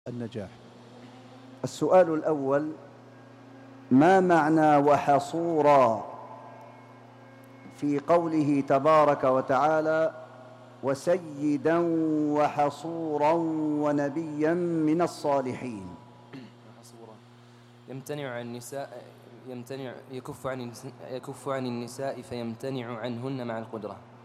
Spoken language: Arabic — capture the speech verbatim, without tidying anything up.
النجاح. السؤال الأول: ما معنى وحصورا في قوله تبارك وتعالى وسيدا وحصورا ونبيا من الصالحين؟ وحصورا يمتنع عن النساء يمتنع يكف عن يكف عن النساء فيمتنع عنهن مع القدرة.